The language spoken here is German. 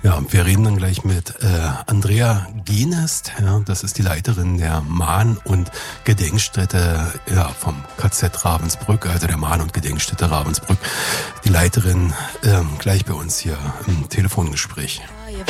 Ja, wir reden dann gleich mit Andrea Genest. Ja, das ist die Leiterin der Mahn- und Gedenkstätte vom KZ Ravensbrück, also der Mahn- und Gedenkstätte Ravensbrück. Die Leiterin gleich bei uns hier im Telefongespräch.